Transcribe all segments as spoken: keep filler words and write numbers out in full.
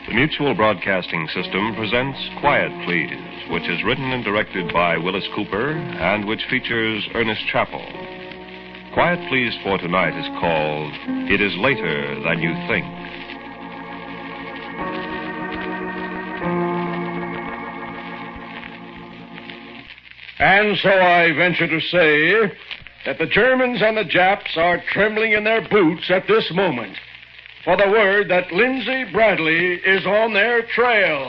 The Mutual Broadcasting System presents Quiet Please, which is written and directed by Willis Cooper and which features Ernest Chappell. Quiet Please for tonight is called It Is Later Than You Think. And so I venture to say that the Germans and the Japs are trembling in their boots at this moment for the word that Lindsay Bradley is on their trail.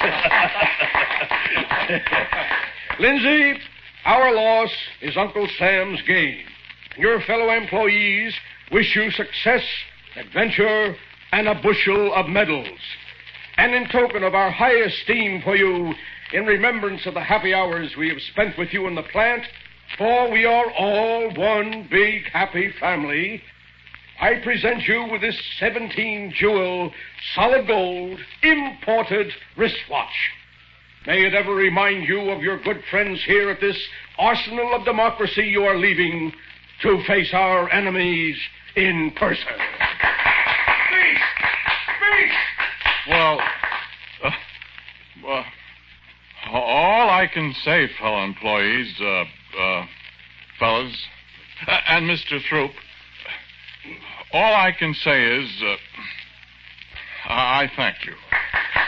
Lindsay, our loss is Uncle Sam's gain. Your fellow employees wish you success, adventure, and a bushel of medals. And in token of our high esteem for you, in remembrance of the happy hours we have spent with you in the plant, for we are all one big happy family, I present you with this seventeen-jewel, solid gold, imported wristwatch. May it ever remind you of your good friends here at this arsenal of democracy you are leaving to face our enemies in person. Speak! Speak! Well, uh, well, all I can say, fellow employees, uh, uh, fellas, uh, and Mister Throop, all I can say is, uh, I thank you.